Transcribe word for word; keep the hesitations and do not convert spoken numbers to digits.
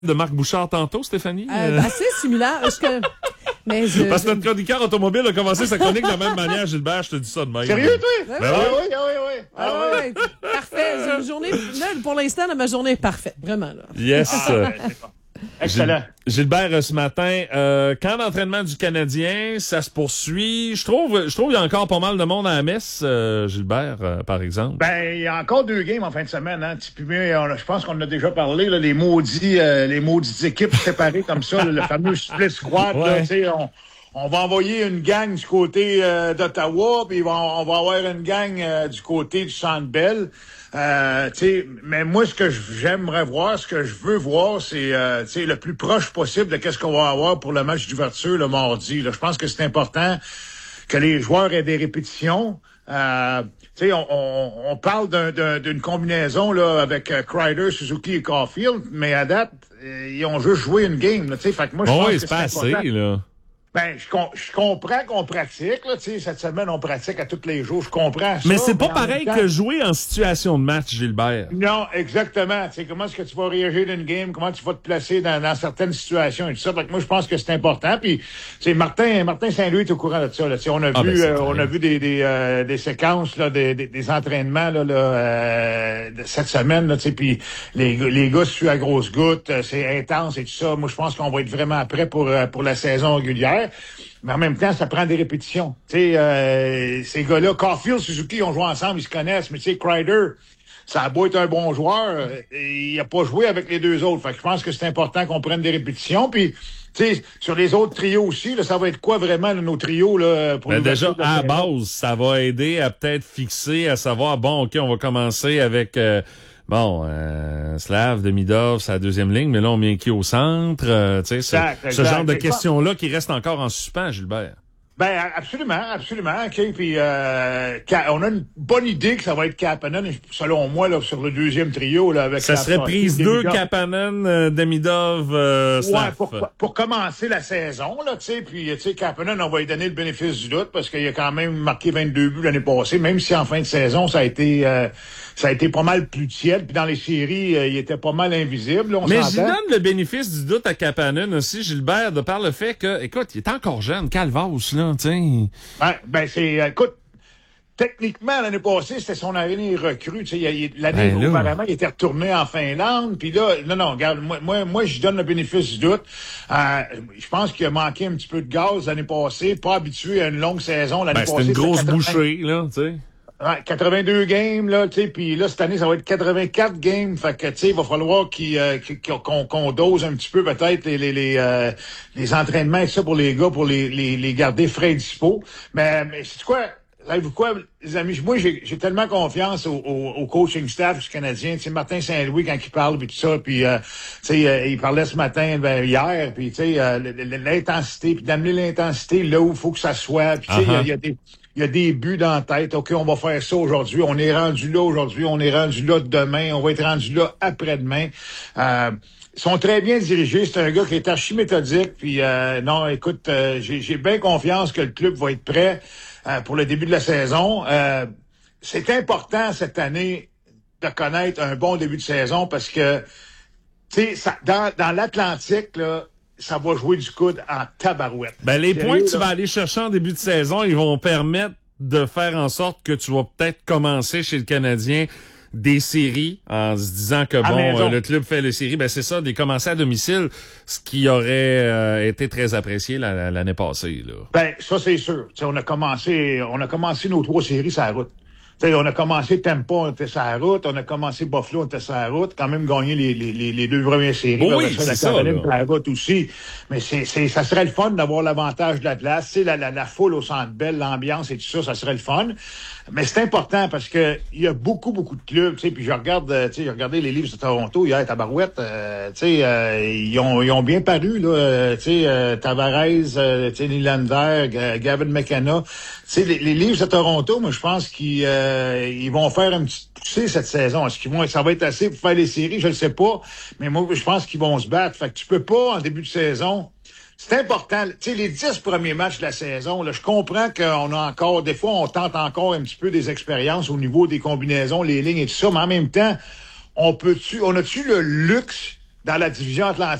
de Marc Bouchard tantôt, Stéphanie? Euh, assez similaire. Est-ce que... Mais je, Parce que je... notre chroniqueur automobile a commencé sa chronique de la même manière, Gilbert, je te dis ça de même. Sérieux, toi? Ben ah oui. oui, ah oui, oui. Ah, ah oui, ouais. Parfait. J'ai une journée, là, pour l'instant, là, ma journée est parfaite. Vraiment, là. Yes. Ah, ben, c'est bon. Excellent. Gil- Gilbert, ce matin, euh, camp d'entraînement du Canadien, ça se poursuit. Je trouve, je trouve qu'il y a encore pas mal de monde à la messe, euh, Gilbert, euh, par exemple. Ben, il y a encore deux games en fin de semaine, hein. Puis, mais, on a- je pense qu'on en a déjà parlé, là, les maudits, euh, les maudites équipes séparées comme ça, là, le fameux split squad, là, Ouais. tu sais, on, on va envoyer une gang du côté euh, d'Ottawa, puis on, on va avoir une gang euh, du côté du Centre Bell. Euh, tu sais, mais moi, ce que j'aimerais voir, ce que je veux voir, c'est euh, tu sais, le plus proche possible de qu'est-ce qu'on va avoir pour le match d'ouverture le mardi. Là. Je pense que c'est important que les joueurs aient des répétitions. Euh, tu sais, on, on, on parle d'un, d'un, d'une combinaison là avec euh, Kreider, Suzuki et Caulfield, mais à date, euh, ils ont juste joué une game. Tu sais, fait que moi, je Bon, pense oui, que c'est c'est pas important. assez, là. Ben, je, com- je comprends qu'on pratique, là, tu sais, cette semaine, on pratique à tous les jours, je comprends ça. Mais c'est pas en pareil même temps- que jouer en situation de match, Gilbert. Non, exactement. Tu sais, comment est-ce que tu vas réagir dans une game, comment tu vas te placer dans, dans certaines situations et tout ça. Fait que moi, je pense que c'est important. Puis, tu sais, Martin, Martin Saint-Louis est au courant de ça, là. Tu sais, on a Ah, vu, ben, c'est euh, clair. on a vu des, des, euh, des séquences, là, des, des, des entraînements, là, là euh, de cette semaine, là, tu sais, puis les, gars- les gars suent à grosses gouttes, euh, c'est intense et tout ça. Moi, je pense qu'on va être vraiment prêt pour, euh, pour la saison régulière. Mais en même temps, ça prend des répétitions. Tu sais, euh, ces gars-là, Caulfield, Suzuki, ils ont joué ensemble, ils se connaissent. Mais tu sais, Kreider, ça a beau être un bon joueur, euh, il a pas joué avec les deux autres. Fait que je pense que c'est important qu'on prenne des répétitions. Puis, tu sais, sur les autres trios aussi, là, ça va être quoi vraiment là, nos trios là pour Ben l'ouverture déjà, de la à la saison? base, ça va aider à peut-être fixer, à savoir, bon, OK, on va commencer avec, euh, bon, euh, Slav, Demidov, c'est la deuxième ligne, mais là, on met qui au centre, euh, tu sais, ce, Exact, ce exact, genre de exact. questions-là qui restent encore en suspens, Gilbert. Ben absolument, absolument. OK, puis euh, Ka- on a une bonne idée que ça va être Kapanen, selon moi, là, sur le deuxième trio là, avec Ça la serait sortie prise de deux, Demidov. Kapanen, euh, Demidov, euh, Ouais, Slav. pour, pour commencer la saison, là, tu sais, puis, tu sais, Kapanen, on va lui donner le bénéfice du doute parce qu'il a quand même marqué vingt-deux buts l'année passée, même si en fin de saison, ça a été, euh, ça a été pas mal plus tiède, puis dans les séries, euh, il était pas mal invisible, là, on Mais j'y s'entend. donne le bénéfice du doute à Kapanen aussi, Gilbert, de par le fait que, écoute, il est encore jeune, Calvas, là, tu sais. Ben, ben c'est, euh, écoute, techniquement, l'année passée, c'était son année recrue. Tu sais, il, il- l'année Ben là. auparavant, il était retourné en Finlande. Puis là, non, non, regarde, moi, moi, moi, je donne le bénéfice du doute. Euh, je pense qu'il a manqué un petit peu de gaz l'année passée, pas habitué à une longue saison l'année Ben, passée. c'était une grosse quatre-vingts bouchée, là, tu sais. Ouais, quatre-vingt-deux games, là, tu sais, puis là, cette année, ça va être quatre-vingt-quatre games. Fait que, tu sais, il va falloir qu'il, euh, qu'il- qu'on, qu'on dose un petit peu, peut-être, les, les, les, euh, les entraînements et ça pour les gars, pour les, les, les garder frais et dispo. Mais, mais c'est quoi? Savez-vous quoi, les amis? Moi, j'ai, j'ai tellement confiance au, au, au coaching staff du Canadien. Tu sais, Martin Saint-Louis, quand il parle, puis tout ça, puis, euh, tu sais, euh, il parlait ce matin, ben, hier, puis, tu sais, euh, l'intensité, puis d'amener l'intensité là où il faut que ça soit. Puis, tu sais, il y a- il y a des... Il y a des buts dans la tête. OK, on va faire ça aujourd'hui. On est rendu là aujourd'hui. On est rendu là demain. On va être rendu là après-demain. Euh, ils sont très bien dirigés. C'est un gars qui est archi méthodique. Puis euh, non, écoute, euh, j'ai, j'ai bien confiance que le club va être prêt euh, pour le début de la saison. Euh, c'est important cette année de connaître un bon début de saison parce que, tu sais, ça- dans, dans l'Atlantique, là, ça va jouer du coude en tabarouette. Ben, les Sérieux, points que tu là? vas aller chercher en début de saison, ils vont permettre de faire en sorte que tu vas peut-être commencer chez le Canadien des séries en se disant que, À bon, maison. euh, le club fait les séries. Ben, c'est ça, des commencer à domicile, ce qui aurait euh, été très apprécié la- la- l'année passée, là. Ben, ça, c'est sûr. T'sais, on a commencé, on a commencé nos trois séries sur la route. T'sais, on a commencé Tampa, on était sur la route. On a commencé Buffalo, on était sur la route. Quand même gagné les, les, les, les deux premières séries. Oui, Après oui, la c'est ça, Caroline là. sur la route aussi. Mais c'est, c'est, ça serait le fun d'avoir l'avantage de la place. T'sais, la, la, la foule au Centre Bell, l'ambiance et tout ça, ça serait le fun. Mais c'est important parce que il y a beaucoup, beaucoup de clubs. T'sais, puis je regarde, euh, t'sais, j'ai regardé les livres de Toronto hier, Tabarouette. Euh, t'sais, euh, ils, ont, ils ont bien paru, là. Euh, t'sais, euh, Tavares, euh, t'sais, Nylander, G- Gavin McKenna. T'sais, les, les livres de Toronto, moi, je pense qu'ils euh, ils vont faire un petit poussée cette saison. Est-ce qu'ils vont, ça va être assez pour faire les séries? Je ne sais pas. Mais moi, je pense qu'ils vont se battre. Fait que tu peux pas, en début de saison, c'est important. Tu sais, les dix premiers matchs de la saison, là, je comprends qu'on a encore, des fois, on tente encore un petit peu des expériences au niveau des combinaisons, les lignes et tout ça, mais en même temps, on peut-tu, on a-tu le luxe dans la division Atlantique.